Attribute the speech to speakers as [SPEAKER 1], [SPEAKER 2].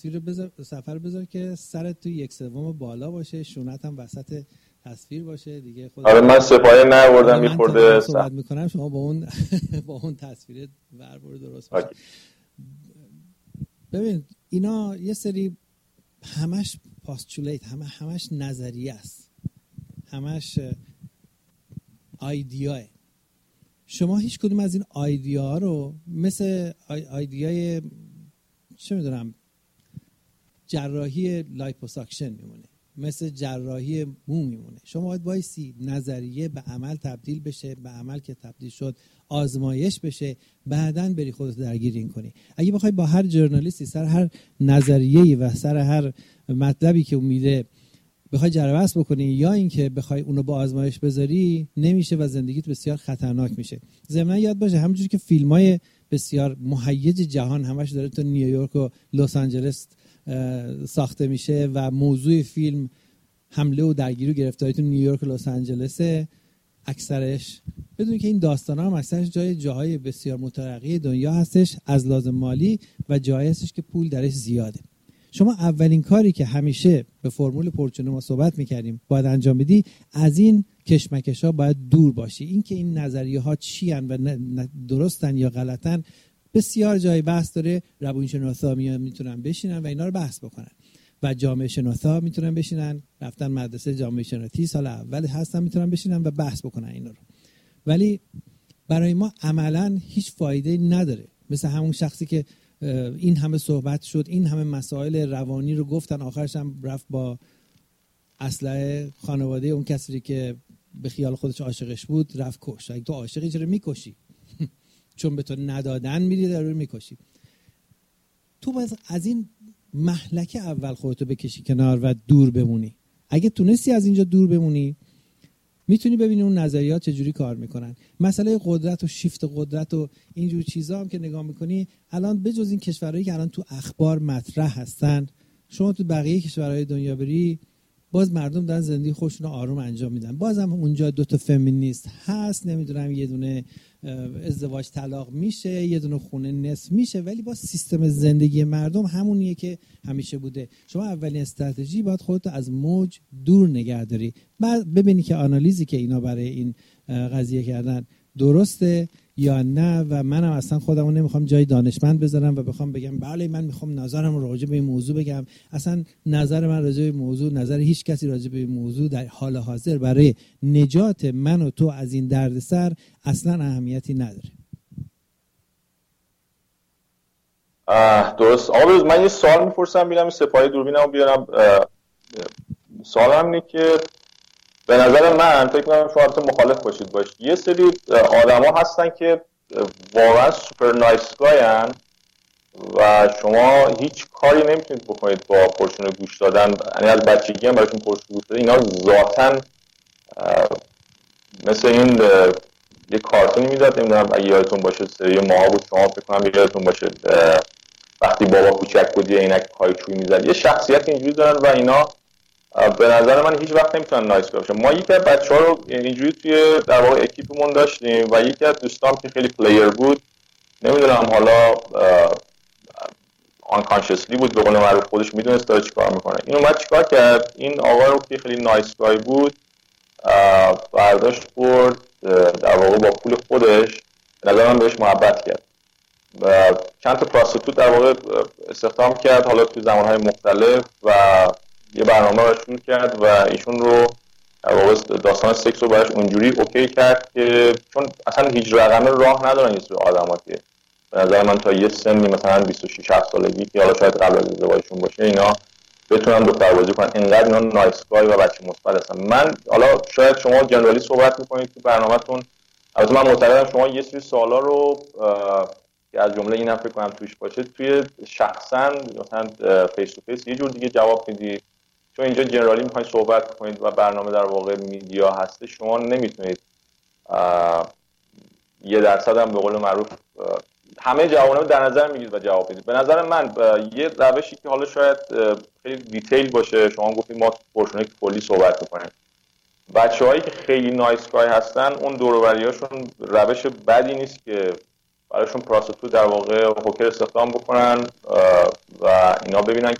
[SPEAKER 1] سفر بذار که سرت تو 1/3 بالا باشه، شونت هم وسط تصویر باشه دیگه. خود
[SPEAKER 2] آره من سپایه نبردم میخورده
[SPEAKER 1] صحبت میکنم، شما با اون با اون تصویر وربر درست باشه. ببین اینا یه سری همش پاستولیت، همش نظریه است، همش ایدیاه. شما هیچ کدوم از این ایدیا رو مثل ایدیای چه میدونم جراحی لایپوساکشن میمونه، مثل جراحی مو میمونه. شما باید وایسی نظریه به عمل تبدیل بشه، به عمل که تبدیل شد آزمایش بشه، بعدن بری خودت درگیری کنی. اگه بخوای با هر ژورنالیستی سر هر نظریه‌ای و سر هر مطلبی که اون میده بخوای جربه‌اش بکنی یا اینکه بخوای اونو با آزمایش بذاری، نمیشه و زندگیت بسیار خطرناک میشه. ضمن یاد باشه همونجوری که فیلمای بسیار مهیج جهان همش داره تو نیویورک و لس آنجلس ساخته میشه و موضوع فیلم حمله و درگیری و گرفتاری تو نیویورک و لس آنجلس اکثرش، بدون که این داستانا هم اکثرش جاهای بسیار مترقی دنیا هستش از لازم مالی و جایی هستش که پول درش زیاده. شما اولین کاری که همیشه به فرمول پورچونه ما صحبت میکردیم باید انجام بدی، از این کشمکش ها باید دور باشی. این که این نظریه ها چی هن و درستن یا غلطن بسیار جای بحث داره. روانشناسا میتونن بشینن و اینا رو بحث بکنن و جامعه شناسا میتونن بشینن، رفتن مدرسه جامعه شناسی سال اول هستن، میتونن بشینن و بحث بکنن اینا رو. ولی برای ما عملاً هیچ فایده نداره. مثل همون شخصی که این همه صحبت شد، این همه مسائل روانی رو گفتن، آخرش هم رفت با اسلحه خانواده اون کسی که به خیال خودش عاشقش بود رفت کش. اگه تو عاشقی چرا میکشی؟ چون به تو ندادن میری در رو میکشی. تو باید از این مهلکه اول خودتو بکشی کنار و دور بمونی. اگه تونستی از اینجا دور بمونی میتونی ببینی اون نظریات چجوری کار میکنن. مسئله قدرت و شیفت قدرت و اینجور چیزا هم که نگاه میکنی، الان بجز این کشورهایی که الان تو اخبار مطرح هستن، شما تو بقیه کشورهای دنیا بری باز مردم دارن زندگی خودشون رو آروم انجام میدن. بازم اونجا 2 تا فمینیست هست، نمیدونم یه دونه ازدواج طلاق میشه، یه دونه خونه نصف میشه، ولی با سیستم زندگی مردم همونیه که همیشه بوده. شما اولین استراتژی باید خودت از موج دور نگه داری، بعد ببینی که آنالیزی که اینا برای این قضیه کردن درسته یا نه. و منم اصلا خودمو نمیخوام جای دانشمند بذارم و بخوام بگم بله من میخوام نظرم راجع به این موضوع بگم. اصلا نظر من راجع به موضوع، نظر هیچ کسی راجع به این موضوع در حال حاضر برای نجات من و تو از این دردسر اصلا اهمیتی نداره.
[SPEAKER 2] درست. آقا من یه سوال میپرسم ببینم سپاهی دوربینمو بیارم. سوالم اینه که به نظر من فکر کنم شما مخالف باشید یه سری آدما هستن که واقعا سوپر نایس گاین و شما هیچ کاری نمیتونید بکنید با پرشون گوش دادن. یعنی از بچگی هم براشون پرشون گوش دادن. اینا ذاتاً مثل این یه کارتونی میداد، نمیدونم اگه یادتون باشه سری ماها بود، شما فکر کنم یادتون باشه وقتی بابا کوچک بود یه عینک کایچویی میزد. یه شخصیت اینجوری دارن و اینا به نظر من هیچ وقت نمیتونن نایس باشن. ما یکی از بچه‌ها رو اینجوری توی در واقع اکیپمون داشتیم و یکی از دوستام که خیلی پلیر بود، نمیدونم حالا unconsciously بود به قول معروف، خودش میدونست داره چیکار میکنه. این اومد چیکار کرد؟ این آقا رو که خیلی نایس گای بود برداشت برد در واقع با پول خودش، به نظر من بهش محبت کرد و چند تا پراستیتوت در واقع استخدام کرد حالا تو زمانهای مختلف و یه برنامه رو شروع کرد و ایشون رو در واقع داستان سکس رو براش اونجوری اوکی کرد که چون اصلا هیچ رقمه راه ندارن یه سری آدم‌ها که به نظر من تا یه سنی مثلا 26 7 سالگی که حالا شاید قبل از ازدواجشون باشه اینا بتونن دختربازی کنن. اینقدر اینا نایس گای و بچه مثبت هستن. من حالا شاید شما جنرالی صحبت می‌کنید تو برنامه‌تون، البته من معتقدم شما یه سری سوالا رو که از جمله اینم فکر کنم توش باشه توی شخصا مثلا فیس تو فیس یه جور دیگه جواب میدی، چون اینجا جنرالی میخواین صحبت کنید و برنامه در واقع میدیا هسته، شما نمیتونید 1% هم به قول معروف همه جوابا رو در نظر میگیرید و جواب میدید. به نظر من یه روشی که حالا شاید خیلی دیتیل باشه، شما گفتید ما پورشنی کلی صحبت میکنیم، بچه‌هایی که خیلی نایس گای هستن اون دور و بریاشون روش بدی نیست که براشون پراستیتوت در واقع هوکر استخدام بکنن و اینا ببینن